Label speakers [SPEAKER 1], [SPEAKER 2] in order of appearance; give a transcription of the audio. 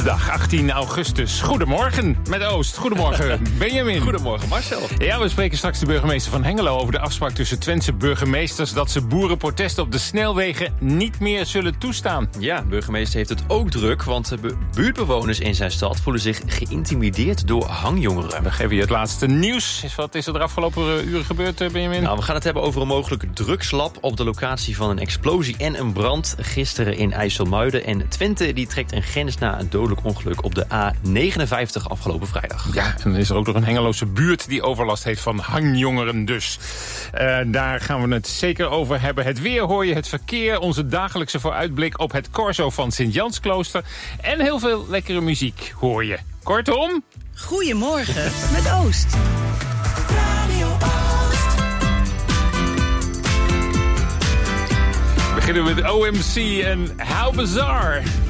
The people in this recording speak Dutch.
[SPEAKER 1] Woensdag 18 augustus. Goedemorgen met Oost. Goedemorgen Benjamin.
[SPEAKER 2] Goedemorgen Marcel.
[SPEAKER 1] Ja, we spreken straks de burgemeester van Hengelo over de afspraak tussen Twentse burgemeesters dat ze boerenprotesten op de snelwegen niet meer zullen toestaan.
[SPEAKER 2] Ja, de burgemeester heeft het ook druk, want de buurtbewoners in zijn stad voelen zich geïntimideerd door hangjongeren.
[SPEAKER 1] We geven je het laatste nieuws. Wat is er de afgelopen uren gebeurd, Benjamin?
[SPEAKER 2] Nou, we gaan het hebben over een mogelijke drugslab op de locatie van een explosie en een brand gisteren in IJsselmuiden. En Twente die trekt een grens na een dodelijk ongeluk op de A59 afgelopen vrijdag.
[SPEAKER 1] Ja, en dan is er ook nog een Hengeloze buurt die overlast heeft van hangjongeren dus. Daar gaan we het zeker over hebben. Het weer hoor je, het verkeer, onze dagelijkse vooruitblik op het Corso van Sint-Jansklooster. En heel veel lekkere muziek hoor je. Kortom...
[SPEAKER 3] Goedemorgen met Oost.
[SPEAKER 4] Radio Oost.
[SPEAKER 1] We beginnen met OMC en How Bizarre.